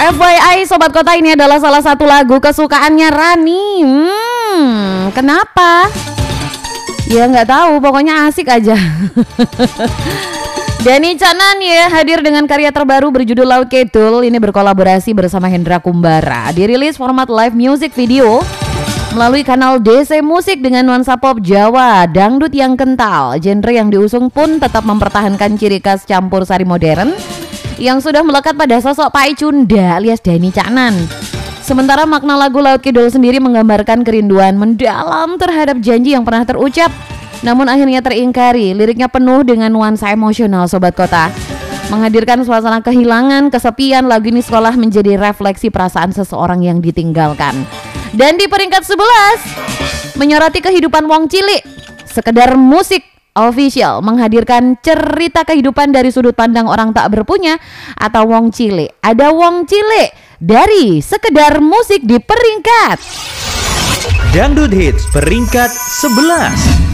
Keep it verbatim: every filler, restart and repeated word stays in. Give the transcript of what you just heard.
F Y I Sobat Kota, ini adalah salah satu lagu kesukaannya Rani. Hmm, kenapa? Ya nggak tahu, pokoknya asik aja. Denny Canan ya hadir dengan karya terbaru berjudul Laut Kidul. Ini berkolaborasi bersama Hendra Kumbara. Dirilis format live music video melalui kanal D C Musik dengan nuansa pop Jawa, dangdut yang kental. Genre yang diusung pun tetap mempertahankan ciri khas campur sari modern yang sudah melekat pada sosok Pak Icunda alias Denny Canan. Sementara makna lagu Laut Kidul sendiri menggambarkan kerinduan mendalam terhadap janji yang pernah terucap namun akhirnya teringkari. Liriknya penuh dengan nuansa emosional Sobat Kota, menghadirkan suasana kehilangan, kesepian. Lagu ini seolah menjadi refleksi perasaan seseorang yang ditinggalkan. Dan di peringkat sebelas, menyoroti kehidupan Wong Cilik. Sekedar Musik Official menghadirkan cerita kehidupan dari sudut pandang orang tak berpunya atau Wong Cilik. Ada Wong Cilik dari Sekedar Musik di peringkat Dangdut Hits peringkat sebelas.